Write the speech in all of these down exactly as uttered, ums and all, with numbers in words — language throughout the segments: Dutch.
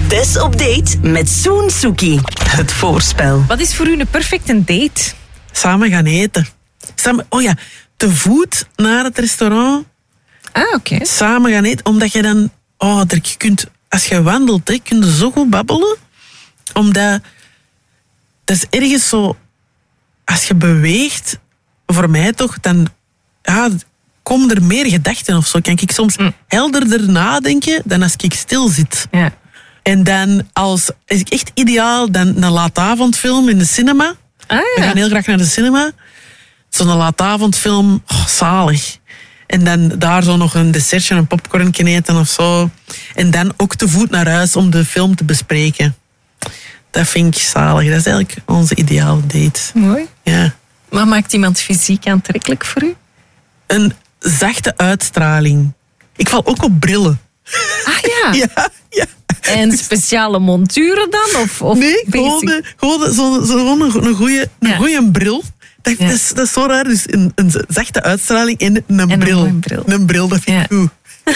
Tess op date met Soen Suki. Het voorspel. Wat is voor u een perfecte date? Samen gaan eten. Samen, oh ja, te voet naar het restaurant. Ah, oké. Okay. Samen gaan eten, omdat je dan... Oh, er, je kunt, als je wandelt, hè, kun je zo goed babbelen. Omdat... Dat is ergens zo... Als je beweegt, voor mij toch, dan... Ja, komen er meer gedachten of zo. Kan ik soms mm. helderder nadenken dan als ik stil zit. Ja. En dan, als, als ik echt ideaal, dan een laatavondfilm in de cinema. Ah, ja. We gaan heel graag naar de cinema. Zo'n laatavondfilm, oh, zalig. En dan daar zo nog een dessertje, een popcorn eten of zo. En dan ook te voet naar huis om de film te bespreken. Dat vind ik zalig. Dat is eigenlijk onze ideale date. Mooi. Ja. Maar maakt iemand fysiek aantrekkelijk voor u? Een zachte uitstraling. Ik val ook op brillen. Ah ja? Ja, ja. En speciale monturen dan? Of, of nee, gewoon, een, gewoon zo'n zo een, een goede een ja. goeie bril. Dat, Ja. dat, is, dat is zo raar. Dus een, een zachte uitstraling en een en bril. Een, bril. een bril, dat vind ik ja. goed.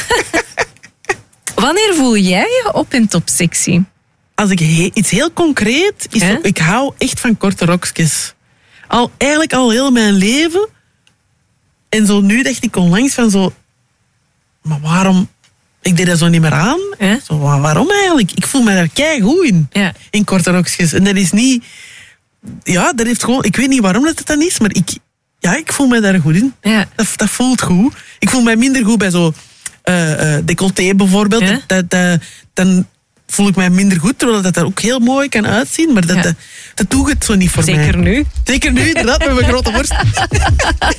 Wanneer voel jij je op en top sexy? Als ik he, iets heel concreet... Is Hè? zo, ik hou echt van korte rokjes. Al, eigenlijk al heel mijn leven. En zo nu dacht ik onlangs van zo... Maar waarom... Ik deed dat zo niet meer aan. Hè? Zo, waarom eigenlijk? Ik voel me daar keigoed in. Ja. In korte rokjes. En dat is niet... Ja, dat heeft gewoon... Ik weet niet waarom dat het dan is, maar ik... Ja, ik voel me daar goed in. Ja. Dat, dat voelt goed. Ik voel mij minder goed bij zo... Uh, uh, decolleté bijvoorbeeld. Ja. Dat, dat, dan voel ik mij minder goed, terwijl dat er ook heel mooi kan uitzien. Maar dat, Ja. dat, dat doet het zo niet voor Zeker mij. nu. Zeker nu, inderdaad, met mijn grote borst.